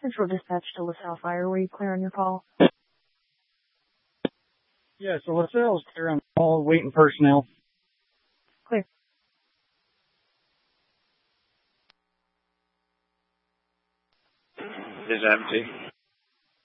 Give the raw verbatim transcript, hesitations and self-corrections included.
Central Dispatch to LaSalle Fire. Were you clear on your call? Yeah, so LaSalle's clear on call, waiting personnel. Clear. Is empty.